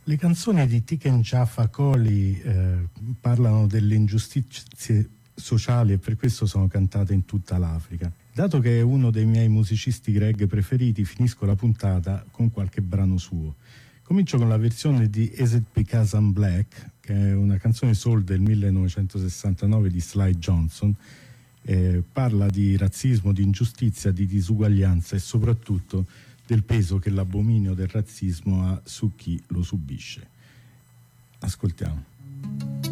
Le canzoni di Tiken Jah Fakoly parlano delle ingiustizie sociali e per questo sono cantate in tutta l'Africa. Dato che è uno dei miei musicisti reggae preferiti, finisco la puntata con qualche brano suo. Comincio con la versione di Is It Because I'm Black, che è una canzone soul del 1969 di Sly Johnson. Parla di razzismo, di ingiustizia, di disuguaglianza e soprattutto del peso che l'abominio del razzismo ha su chi lo subisce. Ascoltiamo.